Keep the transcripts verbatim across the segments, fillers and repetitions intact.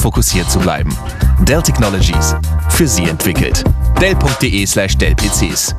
fokussiert zu bleiben. Dell Technologies. Für Sie entwickelt. Dell.de slash Dell-PCs.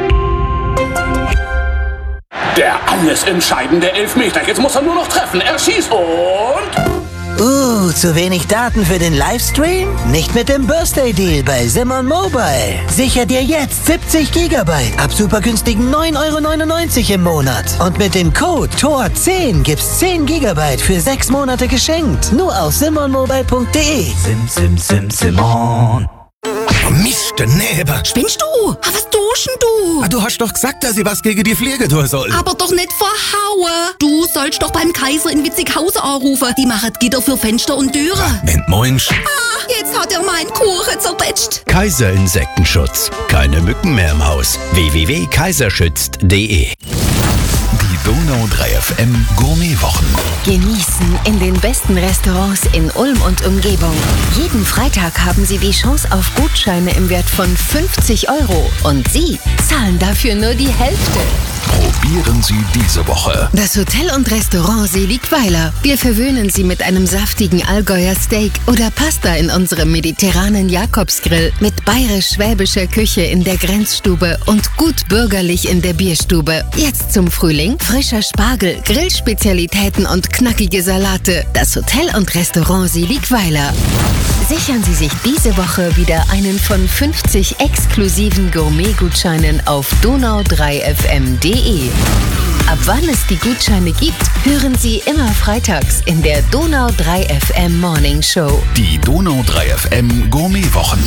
Der alles entscheidende Elfmeter. Jetzt muss er nur noch treffen. Er schießt und... Uh, zu wenig Daten für den Livestream? Nicht mit dem Birthday Deal bei Simon Mobile. Sicher dir jetzt siebzig Gigabyte ab super günstigen neun Euro neunundneunzig im Monat. Und mit dem Code T O R zehn gibt's zehn Gigabyte für sechs Monate geschenkt. Nur auf simon mobile punkt de. Sim, sim, sim, Simon. Mist, Neber. Spinnst du? Ah, was tust denn du? Ah, du hast doch gesagt, dass ich was gegen die Pflege tun soll. Aber doch nicht verhauen. Du sollst doch beim Kaiser in Witzighausen anrufen. Die machen Gitter für Fenster und Türen. Ah, wenn du meinst. Ah, jetzt hat er meinen Kuchen zerquetscht. Kaiser Insektenschutz. Keine Mücken mehr im Haus. w w w punkt kaiserschützt punkt de. Donau drei F M Gourmetwochen. Genießen in den besten Restaurants in Ulm und Umgebung. Jeden Freitag haben Sie die Chance auf Gutscheine im Wert von fünfzig Euro. Und Sie zahlen dafür nur die Hälfte. Probieren Sie diese Woche Das Hotel und Restaurant Seligweiler. Wir verwöhnen Sie mit einem saftigen Allgäuer Steak oder Pasta in unserem mediterranen Jakobsgrill mit bayerisch-schwäbischer Küche in der Grenzstube und gut bürgerlich in der Bierstube. Jetzt zum Frühling frischer Spargel, Grillspezialitäten und knackige Salate. Das Hotel und Restaurant Seligweiler. Sichern Sie sich diese Woche wieder einen von fünfzig exklusiven Gourmet-Gutscheinen auf donau drei f m punkt de. Ab wann es die Gutscheine gibt, hören Sie immer freitags in der Donau drei F M Morning Show. Die Donau drei F M Gourmetwochen.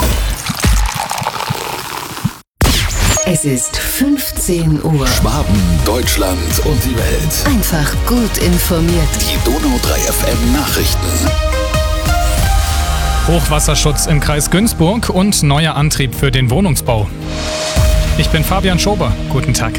Es ist fünfzehn Uhr. Schwaben, Deutschland und die Welt. Einfach gut informiert. Die Donau drei F M Nachrichten. Hochwasserschutz im Kreis Günzburg und neuer Antrieb für den Wohnungsbau. Ich bin Fabian Schober. Guten Tag.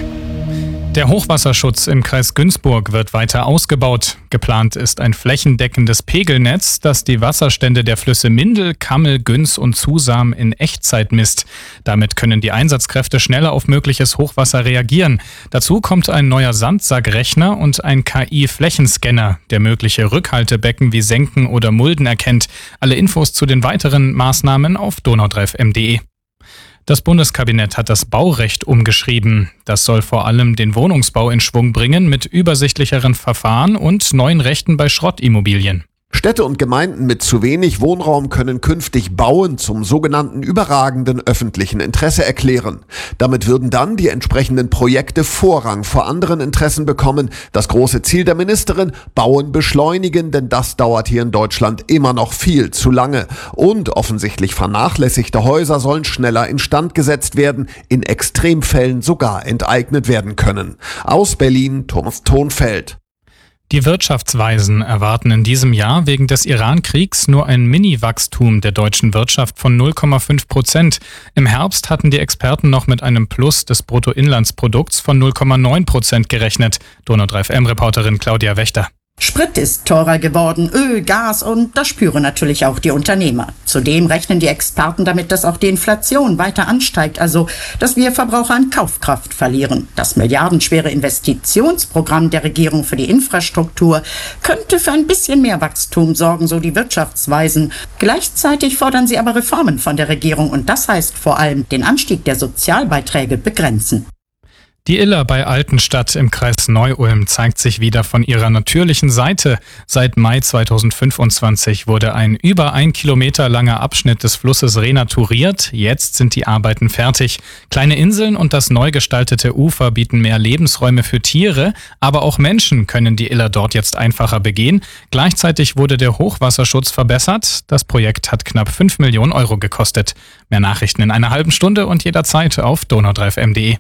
Der Hochwasserschutz im Kreis Günzburg wird weiter ausgebaut. Geplant ist ein flächendeckendes Pegelnetz, das die Wasserstände der Flüsse Mindel, Kammel, Günz und Zusam in Echtzeit misst. Damit können die Einsatzkräfte schneller auf mögliches Hochwasser reagieren. Dazu kommt ein neuer Sandsagrechner und ein K I-Flächenscanner, der mögliche Rückhaltebecken wie Senken oder Mulden erkennt. Alle Infos zu den weiteren Maßnahmen auf donau drei f m punkt de. Das Bundeskabinett hat das Baurecht umgeschrieben. Das soll vor allem den Wohnungsbau in Schwung bringen mit übersichtlicheren Verfahren und neuen Rechten bei Schrottimmobilien. Städte und Gemeinden mit zu wenig Wohnraum können künftig Bauen zum sogenannten überragenden öffentlichen Interesse erklären. Damit würden dann die entsprechenden Projekte Vorrang vor anderen Interessen bekommen. Das große Ziel der Ministerin: Bauen beschleunigen, denn das dauert hier in Deutschland immer noch viel zu lange. Und offensichtlich vernachlässigte Häuser sollen schneller instand gesetzt werden, in Extremfällen sogar enteignet werden können. Aus Berlin, Thomas Thonfeld. Die Wirtschaftsweisen erwarten in diesem Jahr wegen des Iran-Kriegs nur ein Mini-Wachstum der deutschen Wirtschaft von null Komma fünf Prozent. Im Herbst hatten die Experten noch mit einem Plus des Bruttoinlandsprodukts von null Komma neun Prozent gerechnet. Donau drei F M-Reporterin Claudia Wächter. Sprit ist teurer geworden, Öl, Gas und das spüren natürlich auch die Unternehmer. Zudem rechnen die Experten damit, dass auch die Inflation weiter ansteigt, also dass wir Verbraucher an Kaufkraft verlieren. Das milliardenschwere Investitionsprogramm der Regierung für die Infrastruktur könnte für ein bisschen mehr Wachstum sorgen, so die Wirtschaftsweisen. Gleichzeitig fordern sie aber Reformen von der Regierung und das heißt vor allem den Anstieg der Sozialbeiträge begrenzen. Die Iller bei Altenstadt im Kreis Neu-Ulm zeigt sich wieder von ihrer natürlichen Seite. Seit Mai zweitausendfünfundzwanzig wurde ein über ein Kilometer langer Abschnitt des Flusses renaturiert. Jetzt sind die Arbeiten fertig. Kleine Inseln und das neu gestaltete Ufer bieten mehr Lebensräume für Tiere, aber auch Menschen können die Iller dort jetzt einfacher begehen. Gleichzeitig wurde der Hochwasserschutz verbessert. Das Projekt hat knapp fünf Millionen Euro gekostet. Mehr Nachrichten in einer halben Stunde und jederzeit auf donau drei f m punkt de.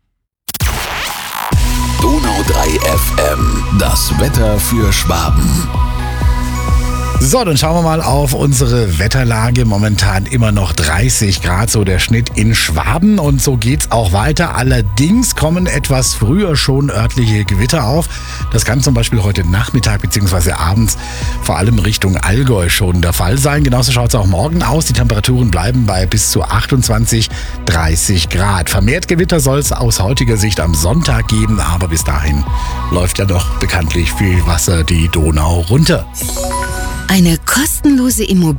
Donau drei F M, das Wetter für Schwaben. So, dann schauen wir mal auf unsere Wetterlage. Momentan immer noch dreißig Grad, so der Schnitt in Schwaben. Und so geht's auch weiter. Allerdings kommen etwas früher schon örtliche Gewitter auf. Das kann zum Beispiel heute Nachmittag bzw. abends vor allem Richtung Allgäu schon der Fall sein. Genauso schaut es auch morgen aus. Die Temperaturen bleiben bei bis zu achtundzwanzig, dreißig Grad. Vermehrt Gewitter soll es aus heutiger Sicht am Sonntag geben. Aber bis dahin läuft ja noch bekanntlich viel Wasser die Donau runter. Eine kostenlose Immobilie